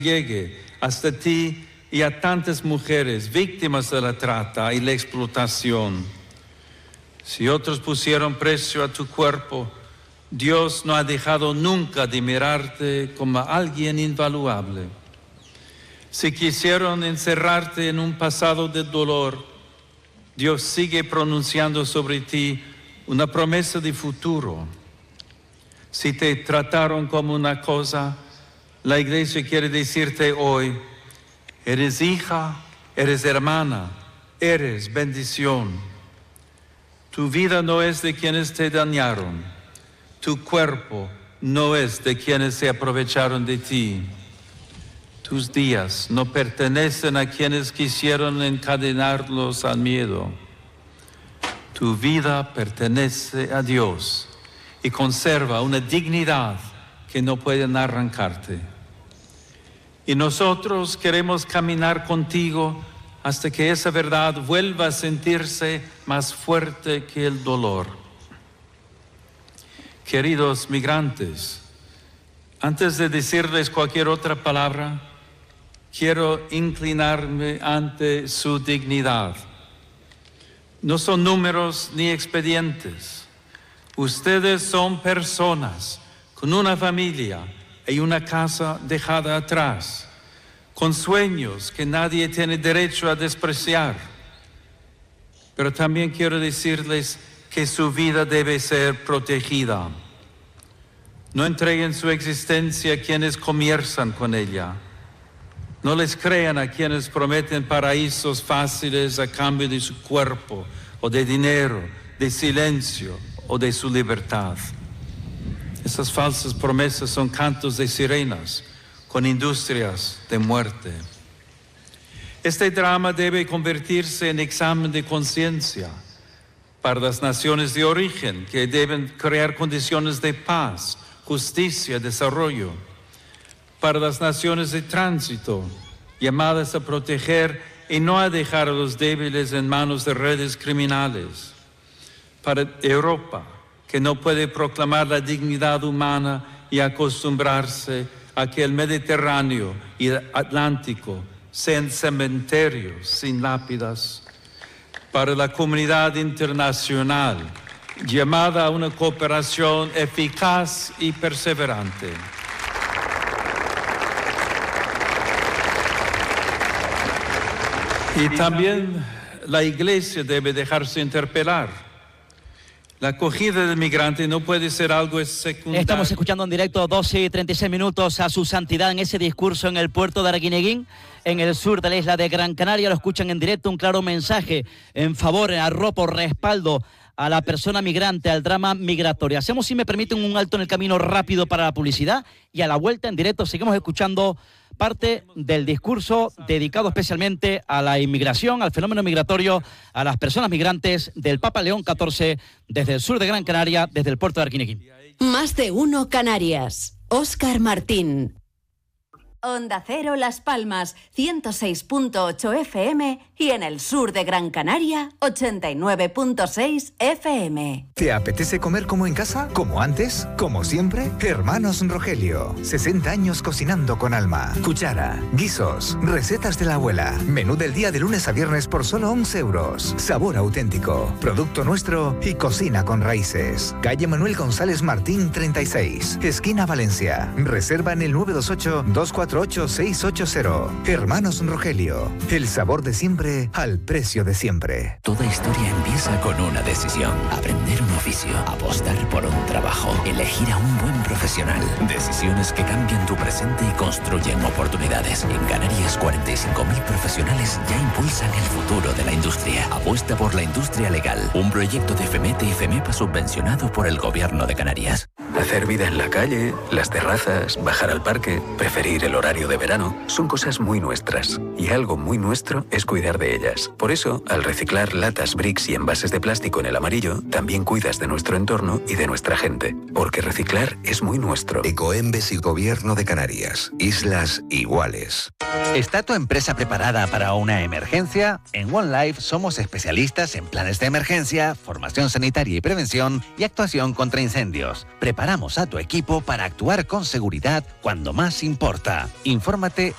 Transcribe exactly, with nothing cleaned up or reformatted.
llegue hasta ti y a tantas mujeres víctimas de la trata y la explotación. Si otros pusieron precio a tu cuerpo, Dios no ha dejado nunca de mirarte como a alguien invaluable. Si quisieron encerrarte en un pasado de dolor, Dios sigue pronunciando sobre ti una promesa de futuro. Si te trataron como una cosa, la Iglesia quiere decirte hoy, eres hija, eres hermana, eres bendición. Tu vida no es de quienes te dañaron, tu cuerpo no es de quienes se aprovecharon de ti. Tus días no pertenecen a quienes quisieron encadenarlos al miedo. Tu vida pertenece a Dios y conserva una dignidad que no pueden arrancarte. Y nosotros queremos caminar contigo hasta que esa verdad vuelva a sentirse más fuerte que el dolor. Queridos migrantes, antes de decirles cualquier otra palabra, quiero inclinarme ante su dignidad. No son números ni expedientes. Ustedes son personas con una familia y una casa dejada atrás, con sueños que nadie tiene derecho a despreciar. Pero también quiero decirles que su vida debe ser protegida. No entreguen su existencia a quienes comienzan con ella. No les crean a quienes prometen paraísos fáciles a cambio de su cuerpo, o de dinero, de silencio o de su libertad. Esas falsas promesas son cantos de sirenas con industrias de muerte. Este drama debe convertirse en examen de conciencia para las naciones de origen, que deben crear condiciones de paz, justicia, desarrollo. Para las naciones de tránsito, llamadas a proteger y no a dejar a los débiles en manos de redes criminales. Para Europa, que no puede proclamar la dignidad humana y acostumbrarse a que el Mediterráneo y el Atlántico sean cementerios sin lápidas. Para la comunidad internacional, llamada a una cooperación eficaz y perseverante. Y también la Iglesia debe dejarse interpelar. La acogida del migrante no puede ser algo secundario. Estamos escuchando en directo doce y treinta y seis minutos a su santidad en ese discurso en el puerto de Arguineguín, en el sur de la isla de Gran Canaria. Lo escuchan en directo, un claro mensaje en favor, en arropo, respaldo a la persona migrante, al drama migratorio. Hacemos, si me permiten, un alto en el camino rápido para la publicidad y a la vuelta en directo seguimos escuchando parte del discurso dedicado especialmente a la inmigración, al fenómeno migratorio, a las personas migrantes del Papa León catorce desde el sur de Gran Canaria, desde el puerto de Arguineguín. Más de uno Canarias. Óscar Martín. Onda Cero Las Palmas, ciento seis punto ocho F M y en el sur de Gran Canaria, ochenta y nueve punto seis F M. ¿Te apetece comer como en casa? ¿Como antes? ¿Como siempre? Hermanos Rogelio. sesenta años cocinando con alma. Cuchara, guisos, recetas de la abuela. Menú del día de lunes a viernes por solo once euros. Sabor auténtico, producto nuestro y cocina con raíces. Calle Manuel González Martín treinta y seis, esquina Valencia. Reserva en el nueve dos ocho, dos cuatro ocho, seis ocho cero. Hermanos Rogelio. El sabor de siempre al precio de siempre. Toda historia empieza con una decisión. Aprender un oficio, apostar por un trabajo, elegir a un buen profesional. Decisiones que cambian tu presente y construyen oportunidades. En Canarias, cuarenta y cinco mil profesionales ya impulsan el futuro de la industria. Apuesta por la industria legal. Un proyecto de FEMETE y FEMEPA subvencionado por el Gobierno de Canarias. Hacer vida en la calle, las terrazas, bajar al parque, preferir el horario de verano, son cosas muy nuestras. Y algo muy nuestro es cuidar de ellas. Por eso, al reciclar latas, bricks y envases de plástico en el amarillo, también cuidas de nuestro entorno y de nuestra gente. Porque reciclar es muy nuestro. Ecoembes y Gobierno de Canarias. Islas iguales. ¿Está tu empresa preparada para una emergencia? En One Life somos especialistas en planes de emergencia, formación sanitaria y prevención y actuación contra incendios. Preparamos a tu equipo para actuar con seguridad cuando más importa. Infórmate